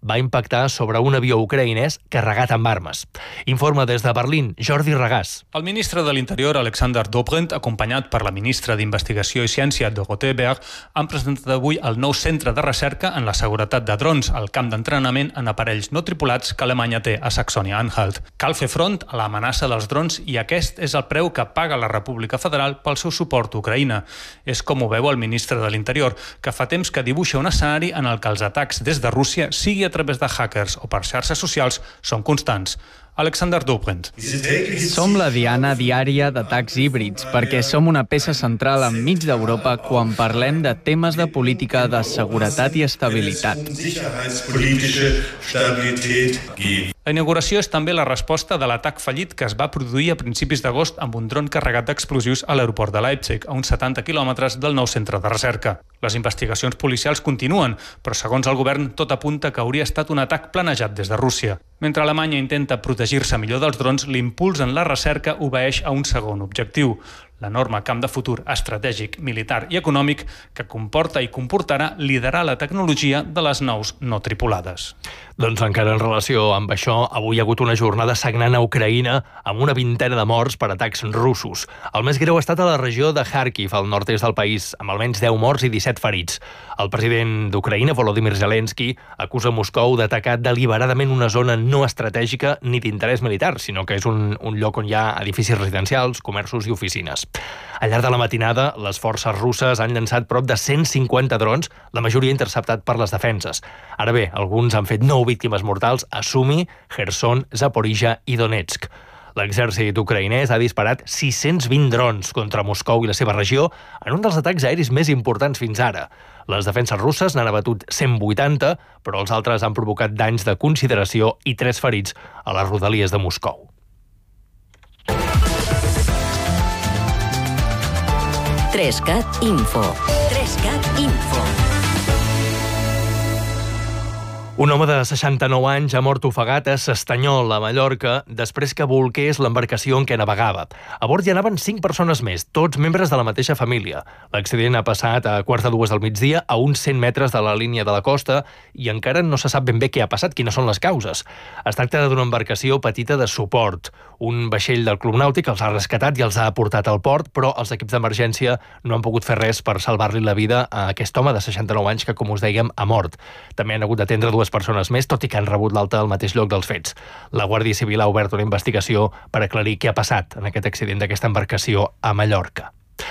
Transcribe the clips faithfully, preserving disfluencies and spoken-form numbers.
va impactar sobre un avió ucraïnès carregat amb armes. Informa des de Berlín, Jordi Regàs. El ministre de l'Interior, Alexander Dobrindt, acompanyat per la ministra d'Investigació i Ciència, Dorothee Berg, han presentat avui el nou centre de recerca en la seguretat de drons, el camp d'entrenament en aparells no tripulats que Alemanya té a Saxònia-Anhalt. Cal fer front a l'amenaça dels drons i aquest és el preu que paga la República Federal pel seu suport a Ucraïna. És com ho veu el ministre de l'Interior, que fa temps que dibuixa un escenari en el que els atacs des de Rússia, sigui a través de hackers o per xarxes socials, són constants. Alexander Dobrindt. Som la diana diària d'atacs híbrids perquè som una peça central enmig d'Europa quan parlem de temes de política de seguretat i estabilitat. La inauguració és també la resposta de l'atac fallit que es va produir a principis d'agost amb un dron carregat d'explosius a l'aeroport de Leipzig, a uns setanta quilòmetres del nou centre de recerca. Les investigacions policials continuen, però segons el govern tot apunta que hauria estat un atac planejat des de Rússia. Mentre Alemanya intenta protegir-se millor dels drons, l'impuls en la recerca obeeix a un segon objectiu, l'enorme camp de futur estratègic, militar i econòmic que comporta i comportarà liderar la tecnologia de les naus no tripulades. Doncs encara en relació amb això, avui hi ha hagut una jornada sagnant a Ucraïna amb una vintena de morts per atacs russos. El més greu ha estat a la regió de Kharkiv, al nord-est del país, amb almenys deu morts i disset ferits. El president d'Ucraïna, Volodymyr Zelensky, acusa Moscou d'atacar deliberadament una zona no estratègica ni d'interès militar, sinó que és un, un lloc on hi ha edificis residencials, comerços i oficines. Al llarg de la matinada, les forces russes han llançat prop de cent cinquanta drons, la majoria interceptat per les defenses. Ara bé, alguns han fet nou víctimes mortals a Sumi, Kherson, Zaporizhia i Donetsk. L'exèrcit ucraïnès ha disparat sis-cents vint drons contra Moscou i la seva regió en un dels atacs aeris més importants fins ara. Les defenses russes n'han abatut cent vuitanta, però els altres han provocat danys de consideració i tres ferits a les rodalies de Moscou. Trescat Info. Trescat Info. Un home de seixanta-nou anys ha mort ofegat a S'Estanyol, a Mallorca, després que bolqués l'embarcació en què navegava. A bord hi anaven cinc persones més, tots membres de la mateixa família. L'accident ha passat a quarts de dues del migdia, a uns cent metres de la línia de la costa, i encara no se sap ben bé què ha passat, quines són les causes. Es tracta d'una embarcació petita de suport. Un vaixell del Club Nàutic els ha rescatat i els ha portat al port, però els equips d'emergència no han pogut fer res per salvar-li la vida a aquest home de seixanta-nou anys que, com us dèiem, ha mort. També han hagut d'atendre dues persones més, tot i que han rebut l'alta al mateix lloc dels fets. La Guàrdia Civil ha obert una investigació per aclarir què ha passat en aquest accident d'aquesta embarcació a Mallorca.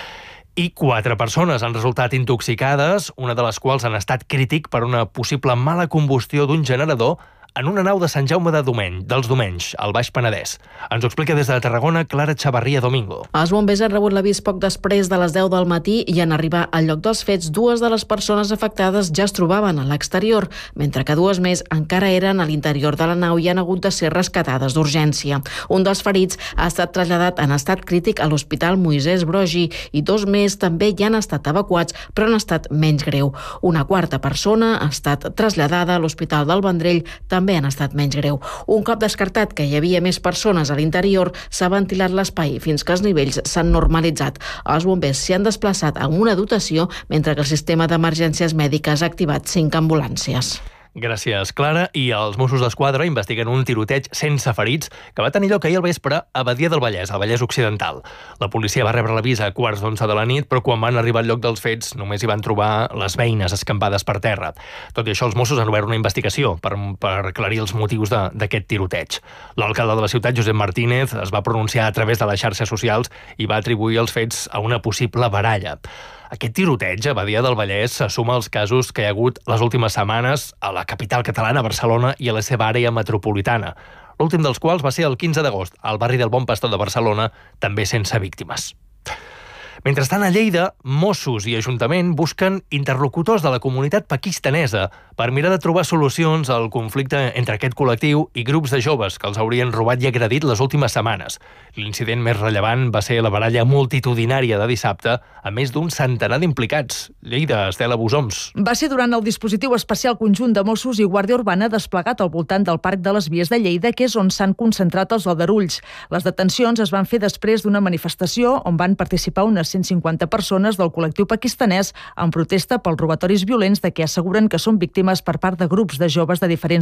I quatre persones han resultat intoxicades, una de les quals han estat crític per una possible mala combustió d'un generador en una nau de Sant Jaume de Domeny, dels Domenys, al Baix Penedès. Ens ho explica des de Tarragona Clara Chavarria Domingo. Els bombers han rebut l'avís poc després de les deu del matí i en arribar al lloc dels fets, dues de les persones afectades ja es trobaven a l'exterior, mentre que dues més encara eren a l'interior de la nau i han hagut de ser rescatades d'urgència. Un dels ferits ha estat traslladat en estat crític a l'Hospital Moisès Broggi i dos més també ja han estat evacuats, però han estat menys greu. Una quarta persona ha estat traslladada a l'Hospital del Vendrell, també també han estat menys greu. Un cop descartat que hi havia més persones a l'interior, s'ha ventilat l'espai fins que els nivells s'han normalitzat. Els bombers s'hi han desplaçat amb una dotació, mentre que el sistema d'emergències mèdiques ha activat cinc ambulàncies. Gràcies, Clara. I els Mossos d'Esquadra investiguen un tiroteig sense ferits que va tenir lloc ahir al vespre a Badia del Vallès, al Vallès Occidental. La policia va rebre l'avís a quarts d'onze de la nit, però quan van arribar al lloc dels fets només hi van trobar les beines escampades per terra. Tot i això, els Mossos han obert una investigació per, per aclarir els motius de, d'aquest tiroteig. L'alcalde de la ciutat, Josep Martínez, es va pronunciar a través de les xarxes socials i va atribuir els fets a una possible baralla. Aquest tiroteig a Badia del Vallès s'assuma als casos que hi ha hagut les últimes setmanes a la capital catalana, Barcelona, i a la seva àrea metropolitana, l'últim dels quals va ser el quinze d'agost, al barri del Bon Pastor de Barcelona, també sense víctimes. Mentrestant, a Lleida, Mossos i Ajuntament busquen interlocutors de la comunitat pakistanesa per mirar de trobar solucions al conflicte entre aquest col·lectiu i grups de joves que els haurien robat i agredit les últimes setmanes. L'incident més rellevant va ser la baralla multitudinària de dissabte, a més d'un centenar d'implicats. Lleida, Estela Busoms. Va ser durant el dispositiu especial conjunt de Mossos i Guàrdia Urbana desplegat al voltant del Parc de les Vies de Lleida, que és on s'han concentrat els aldarulls. Les detencions es van fer després d'una manifestació on van participar unes cent cinquanta persones del col·lectiu pakistanès en protesta pels robatoris violents de què asseguren que són víctimes per part de grups de joves de diferents